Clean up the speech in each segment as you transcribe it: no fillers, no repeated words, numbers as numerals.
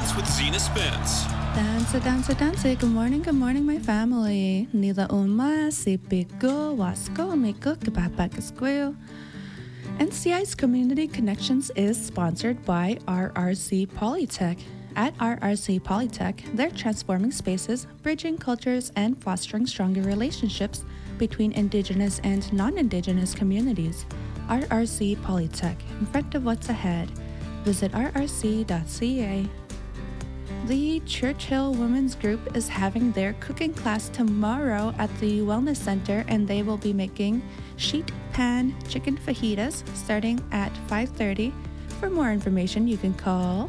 Events with Zena Spence. Dance. Good morning, my family. Nila uma, sipigo, wasko, miko, kapapakasquil. NCI's Community Connections is sponsored by RRC Polytech. At RRC Polytech, they're transforming spaces, bridging cultures, and fostering stronger relationships between Indigenous and non-Indigenous communities. RRC Polytech, in front of what's ahead. Visit rrc.ca. The Churchill Women's Group is having their cooking class tomorrow at the Wellness Center, and they will be making sheet pan chicken fajitas starting at 5:30. For more information, you can call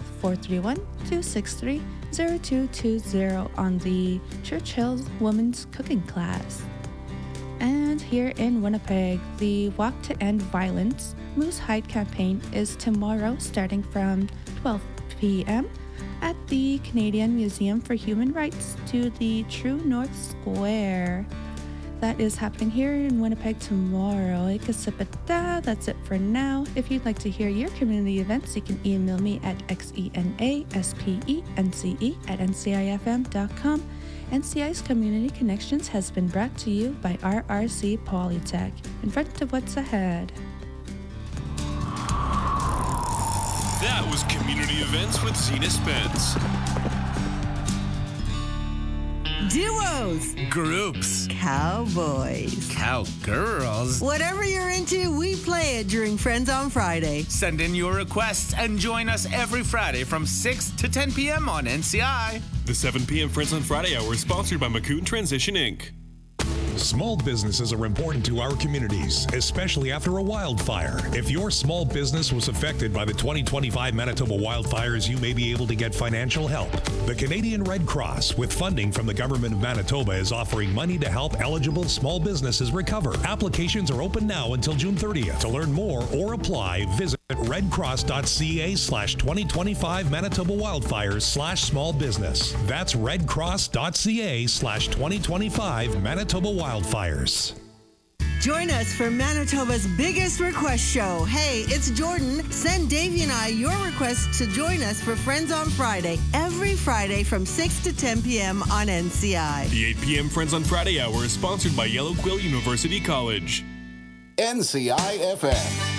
431-263-0220 on the Churchill Women's Cooking Class. And here in Winnipeg, the Walk to End Violence Moose Hide campaign is tomorrow starting from 12 p.m. at the Canadian Museum for Human Rights to the True North Square. That is happening here in Winnipeg tomorrow. That's it for now. If you'd like to hear your community events, you can email me at xenaspence@ncifm.com. NCI's Community Connections has been brought to you by RRC Polytech. In front of what's ahead. That was Community Events with Zena Spence. Duos, Groups, cowboys, cowgirls. whatever you're into, we play it during Friends on Friday. Send in your requests and join us every Friday from 6 to 10 p.m. on NCI. The 7 p.m. Friends on Friday Hour is sponsored by Macoun Transition Inc. Small businesses are important to our communities, especially after a wildfire. If your small business was affected by the 2025 Manitoba wildfires, you may be able to get financial help. The Canadian Red Cross, with funding from the Government of Manitoba, is offering money to help eligible small businesses recover. Applications are open now until June 30th. To learn more or apply, visit redcross.ca/2025 Manitoba wildfires/small business. That's redcross.ca/2025 Manitoba wildfires. Join us for Manitoba's biggest request show. Hey, it's Jordan. Send Davey and I your requests to join us for Friends on Friday, every Friday from 6 to 10 p.m. on NCI. The 8 p.m. Friends on Friday Hour is sponsored by Yellow Quill University College. NCI FM.